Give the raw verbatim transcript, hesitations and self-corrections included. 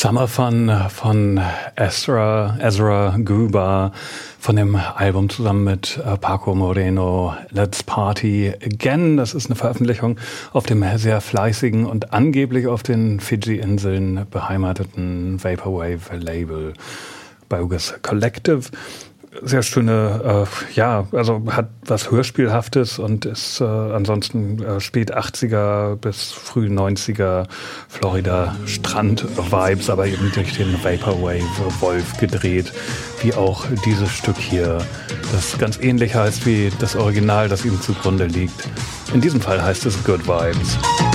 Summer Fun von Ezra, Ezra Gruber von dem Album zusammen mit äh, Paco Moreno, Let's Party Again. Das ist eine Veröffentlichung auf dem sehr fleißigen und angeblich auf den Fidschi-Inseln beheimateten Vaporwave-Label Biogas Collective. Sehr schöne, äh, ja, also hat was Hörspielhaftes und ist äh, ansonsten äh, spät achtziger bis früh neunziger Florida Strand-Vibes, aber eben durch den Vaporwave-Wolf gedreht, wie auch dieses Stück hier, das ganz ähnlich heißt wie das Original, das ihm zugrunde liegt. In diesem Fall heißt es Good Vibes.